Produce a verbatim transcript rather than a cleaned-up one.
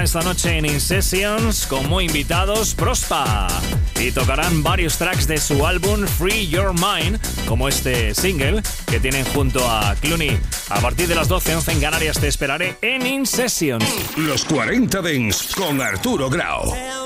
esta noche en In Sessions como invitados Prospa y tocarán varios tracks de su álbum Free Your Mind, como este single que tienen junto a Clooney. A partir de las doce, once en Canarias te esperaré en In Sessions. Los cuarenta Dance con Arturo Grau.